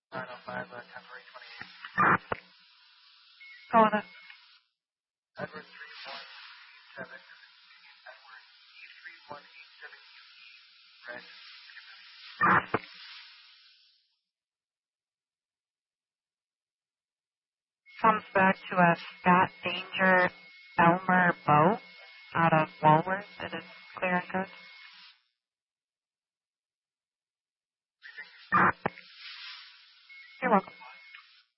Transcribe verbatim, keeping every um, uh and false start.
nine oh five, uh, ten three twenty-eight. Go with it. Edward three one eight seven. Edward E three one eight seven U E. Red. Comes back to a Scott Danger Elmer Bow out of Walworth. It is clear and good.